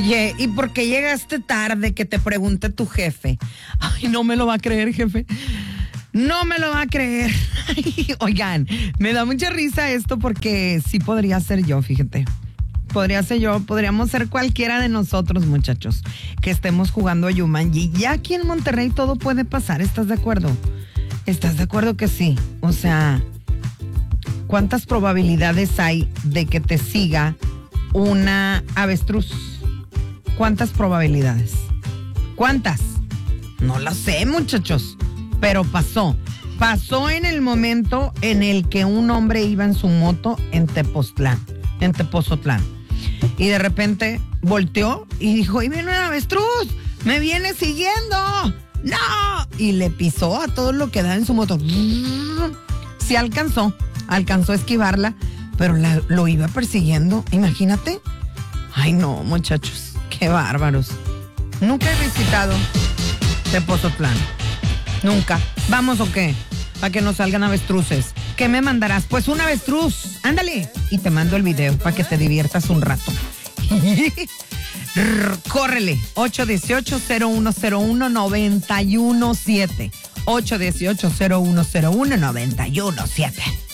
Oye, ¿y por qué llegaste tarde? Que te pregunte tu jefe. Ay, no me lo va a creer, jefe. No me lo va a creer. Ay, oigan, me da mucha risa esto porque sí podría ser yo, fíjate. Podría ser yo, podríamos ser cualquiera de nosotros, muchachos, que estemos jugando a Jumanji. Ya aquí en Monterrey todo puede pasar, ¿estás de acuerdo? ¿Estás de acuerdo que sí? O sea, ¿cuántas probabilidades hay de que te siga una avestruz? ¿Cuántas probabilidades? ¿Cuántas? No lo sé, muchachos, pero pasó. Pasó en el momento en el que un hombre iba en su moto en Tepozotlán. Y de repente volteó y dijo, ¡ahí viene una avestruz! ¡Me viene siguiendo! ¡No! Y le pisó a todo lo que da en su moto. Sí alcanzó a esquivarla, pero lo iba persiguiendo. Imagínate. Ay, no, muchachos, qué bárbaros. Nunca he visitado Tepozotlán. Nunca. ¿Vamos o qué? Para que nos salgan avestruces. ¿Qué me mandarás? Pues un avestruz. Ándale. Y te mando el video para que te diviertas un rato. Córrele. 818-0101-917. 818-0101-917.